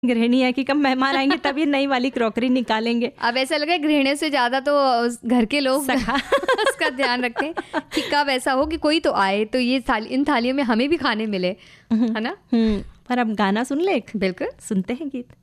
गृहिणी है कि कब मेहमान आएंगे तभी नई वाली क्रॉकरी निकालेंगे। अब ऐसा लगा गृहिणी से ज्यादा तो घर के लोग उसका ध्यान रखते हैं कि कब ऐसा हो कि कोई तो आए तो ये इन थालियों में हमें भी खाने मिले, है ना। पर अब गाना सुन ले। बिल्कुल, सुनते हैं गीत।